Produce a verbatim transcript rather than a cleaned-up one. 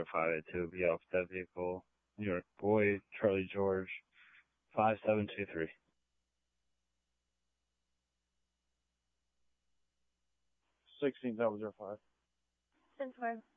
five eight two. Be off that vehicle. New York Boy, Charlie George, five seven two three. Sixteen double zero five. Ten five.